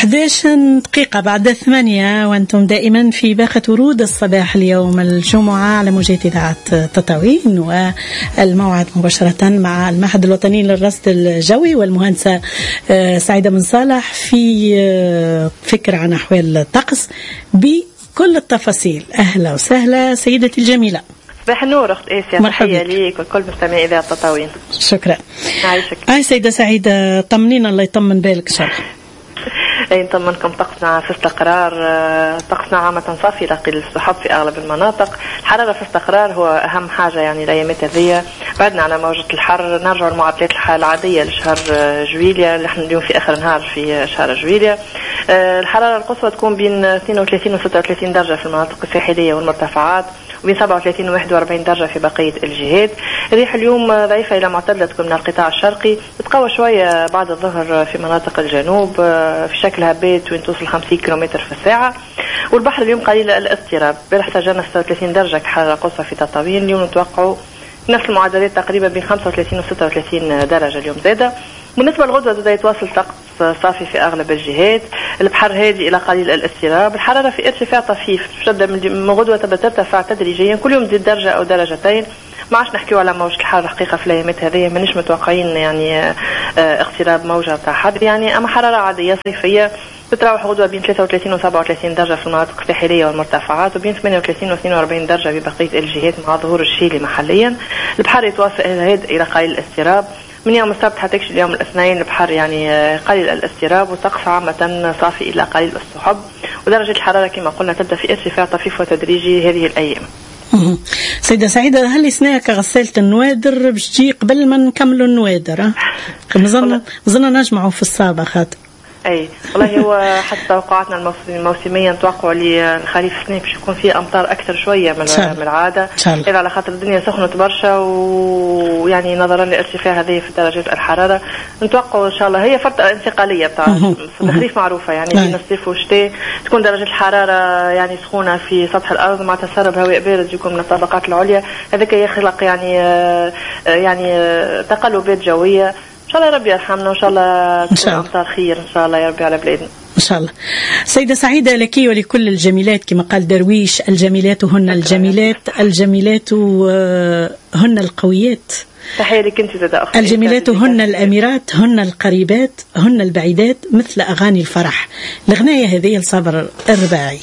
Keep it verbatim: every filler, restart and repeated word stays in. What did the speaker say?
إحدى عشرة دقيقة بعد ثمانية، وأنتم دائما في باقة ورود الصباح اليوم الجمعة على موجات إذاعة تطاوين، والموعد مباشرة مع المعهد الوطني للرصد الجوي والمهندسة سعيدة بن صالح في فكرة عن أحوال الطقس بكل التفاصيل. أهلا وسهلا سيدتي الجميلة. صباح النور أخت إيسيا، تحية ليك وكل مستمعي إذاعة تطاوين. شكرا. عايشك. هاي سيدة سعيدة، طمنينا الله يطمن بالك إن شاء الله. اي نطمنكم، طقسنا في استقرار، طقسنا عامة صافي لقيل السحب في اغلب المناطق. الحرارة في استقرار هو اهم حاجة يعني الايامات هذية. بعدنا على موجة الحر نرجع لمعدلات الحرارة العادية لشهر جويليا اللي احنا اليوم في اخر نهار في شهر جويليا. الحرارة القصوى تكون بين اثنين وثلاثين و ستة وثلاثين درجة في المناطق الساحلية والمرتفعات، وبين سبعة وثلاثين و واحد وأربعين درجة في بقية الجهات. الريح اليوم ضعيفة إلى معتدلة تكون من القطاع الشرقي، تتقوى شوية بعد الظهر في مناطق الجنوب في شكل هبات وين توصل خمسين كيلومتر في الساعة. والبحر اليوم قليل الاضطراب، امبارح سجلنا ستة وثلاثين درجة كحرارة قصوى في تطاوين، اليوم نتوقعوا نفس المعدلات تقريبا بين خمسة وثلاثين و ستة وثلاثين درجة اليوم زادة. بالنسبة للغدوة زاد يتواصل طقس صافي في أغلب الجهات، البحر هادي إلى قليل الاضطراب، الحرارة في ارتفاع طفيف تبدأ من غدوة تبدأ ترتفع تدريجيا، كل يوم تزيد درجة أو درجتين. ما عادش نحكيو على موجة الحر حقيقة في الأيامات هذه، مانيش متوقعين يعني اقتراب موجة تاع حر يعني، أما حرارة عادية صيفية تتراوح غدوة بين ثلاثة وثلاثين و سبعة وثلاثين درجة في المناطق الساحلية والمرتفعات، وبين ثمانية وثلاثين و اثنين وأربعين درجة في بقية الجهات مع ظهور الشيلي محليا. البحر يتواصل هادئ إلى قليل الاضطراب من يوم السبت حتى اليوم الاثنين، البحر يعني قليل الاضطراب والطقس عامة صافي إلى قليل السحب، ودرجة الحرارة كما قلنا تبدأ في ارتفاع طفيف وتدريجي هذه الأيام. سيدة سعيدة، هل سناك غسالة النوادر باش تجي قبل ما نكملوا النوادر؟ مظن مظن نجمعوا في الصابة خاطر. اي والله هو حتى توقعاتنا الموسميه نتوقعوا للخريف السنه باش يكون فيه امطار اكثر شويه من من العاده، اذا على خاطر الدنيا سخنت برشا، ويعني نظرا لارتفاع هذه في درجات الحراره نتوقعوا ان شاء الله هي فتره انتقاليه بتاع الخريف معروفه يعني بين الصيف والشتاء تكون درجه الحراره يعني سخونه في سطح الارض مع تسرب هواء بارد يكون من الطبقات العليا، هذاك يخلق يعني يعني تقلبات جويه. إن شاء الله يا ربي يرحمنا، وإن شاء الله تكون أمطار خير إن شاء الله يا ربي على بلادنا إن شاء الله. سيدة سعيدة، لك ولكل الجميلات كما قال درويش، الجميلات هن الجميلات، الجميلات هن القويات. تحية لك أنت زاد أختي. الجميلات هن الأميرات، هن القريبات، هن البعيدات، مثل أغاني الفرح. الغناية هذه لصابر الرباعي.